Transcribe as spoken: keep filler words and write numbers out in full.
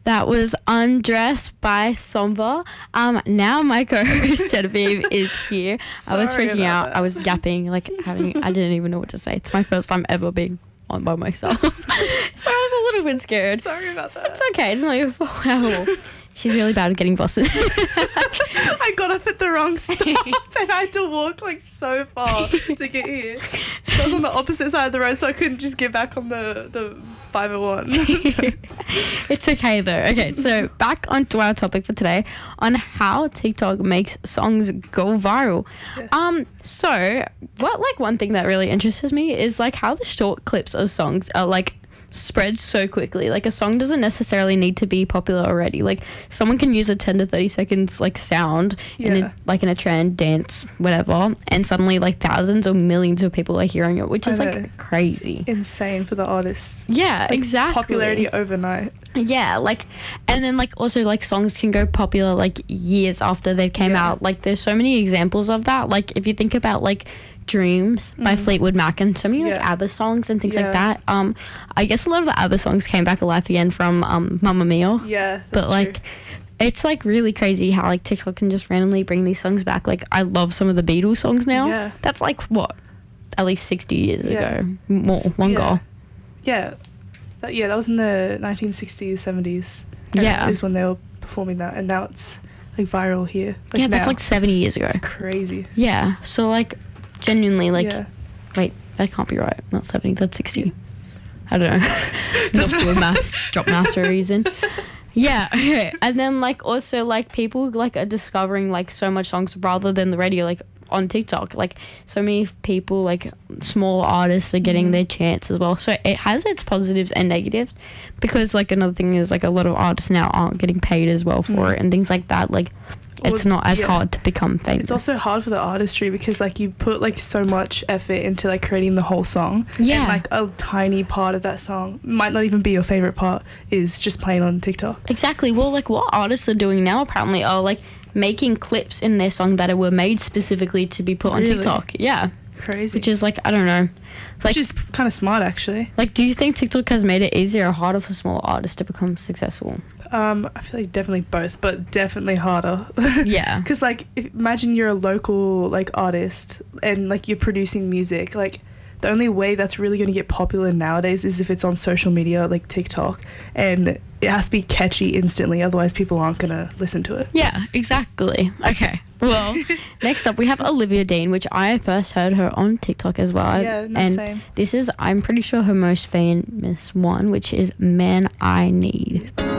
That was Undressed by Somber. Um, now my co-host Genevieve is here. I was Sorry freaking about out. that. I was yapping, like having, I didn't even know what to say. It's my first time ever being on by myself. So I was a little bit scared. Sorry about that. It's okay. It's not your fault at all. She's really bad at getting buses. I got up at the wrong stop and I had to walk like so far to get here. So I was on the opposite side of the road, so I couldn't just get back on the, the five oh one. It's okay though. Okay, so back onto our topic for today on how TikTok makes songs go viral. Yes. Um, so what like one thing that really interests me is like how the short clips of songs are like spread so quickly. Like a song doesn't necessarily need to be popular already. Like someone can use a ten to thirty seconds like sound in Yeah. a, like in a trend, dance, whatever, and suddenly like thousands or millions of people are hearing it, which is I like know. crazy. Insane for the artists. Yeah, Like, exactly. Popularity overnight. Yeah, like, and then like also like songs can go popular like years after they came Yeah. out. Like there's so many examples of that. Like if you think about like Dreams by Mhm. Fleetwood Mac and so many like Yeah. ABBA songs and things like Yeah. that. Um, I guess a lot of the ABBA songs came back alive again from um Mamma Mia. Yeah. But that's like true. it's like really crazy how like TikTok can just randomly bring these songs back. Like I love some of the Beatles songs now. Yeah. That's like what? At least sixty years Yeah. ago. More, longer. Yeah. That, yeah, that was in the nineteen sixties, seventies. Yeah. Is when they were performing that, and now it's like viral here. Like Yeah, that's now. like seventy years ago. It's crazy. Yeah. So like genuinely like yeah. wait, that can't be right. Not seventy, that's sixty. I don't know. Not doing maths, drop maths for a reason. Yeah, okay. And then like also like people like are discovering like so much songs rather than the radio, like on TikTok. Like so many people, like small artists are getting Mhm. their chance as well. So it has its positives and negatives, because like another thing is like a lot of artists now aren't getting paid as well for Mm. it and things like that. Like it's Well, not as yeah. hard to become famous. It's also hard for the artistry because like you put like so much effort into like creating the whole song. Yeah. And like a tiny part of that song might not even be your favorite part is just playing on TikTok. Exactly. Well, like what artists are doing now apparently are like making clips in their song that were made specifically to be put on Really? TikTok. Yeah. Crazy. Which is like, I don't know. Like, Which is kind of smart actually. like, do you think TikTok has made it easier or harder for small artists to become successful? Um, I feel like definitely both, but definitely harder. Yeah. Because like, if, imagine you're a local like artist and like you're producing music. Like, the only way that's really going to get popular nowadays is if it's on social media, like TikTok, and it has to be catchy instantly. Otherwise, people aren't going to listen to it. Yeah, exactly. Okay. Well, next up we have Olivia Dean, which I first heard her on TikTok as well. Yeah, no, and same. this is, I'm pretty sure, her most famous one, which is Man I Need.